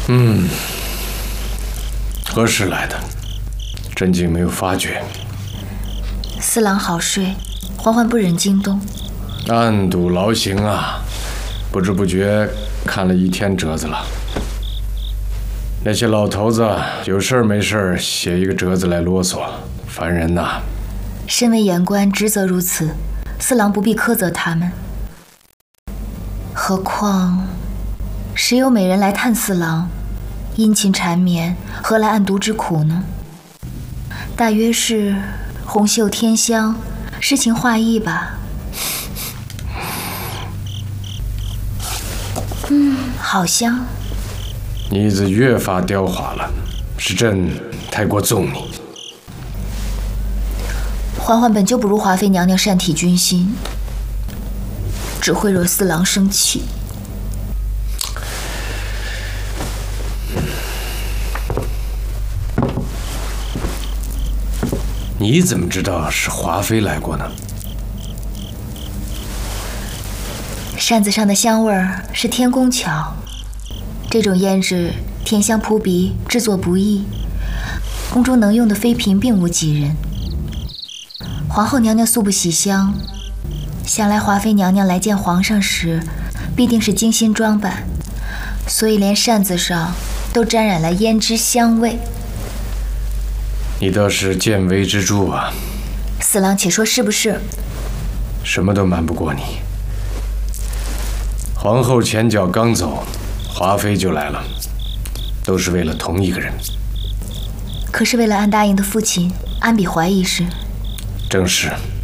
何时来的？朕竟没有发觉。 四郎好睡，嬛嬛不忍惊动。 暗度劳形啊，不知不觉看了一天折子了。那些老头子有事没事写一个折子来啰嗦，烦人呐。 身为言官，职责如此，四郎不必苛责他们。何况，时有美人来探四郎，殷勤缠绵，何来暗毒之苦呢？大约是红袖添香，诗情画意吧。好香。 妮子越发刁滑了，是朕太过纵你。 嬛嬛本就不如华妃娘娘善体君心，只会惹四郎生气。 你怎么知道是华妃来过呢？ 扇子上的香味儿是天工巧，这种胭脂甜香扑鼻，制作不易，宫中能用的妃嫔并无几人。皇后娘娘素不喜香，想来华妃娘娘来见皇上时，必定是精心装扮，所以连扇子上都沾染了胭脂香味。 你倒是见微知著啊！ 四郎，且说是不是？ 什么都瞒不过你。皇后前脚刚走，华妃就来了，都是为了同一个人。 可是为了安答应的父亲安比怀一事。 正是。